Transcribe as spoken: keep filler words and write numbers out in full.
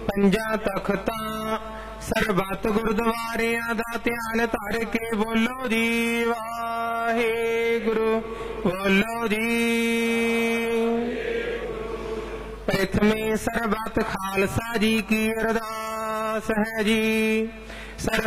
ਪੰਜਾਂ ਤਖਤਾਂ ਸਰਬੱਤ ਗੁਰਦੁਆਰਿਆਂ ਦਾ ਧਿਆਨ ਧਰ ਕੇ ਬੋਲੋ ਜੀ ਵਾਹਿਗੁਰੂ, ਬੋਲੋ ਜੀ। ਪ੍ਰਥਮੇ ਸਰਬੱਤ ਖਾਲਸਾ ਜੀ ਕੀ ਅਰਦਾਸ ਹੈ ਜੀ।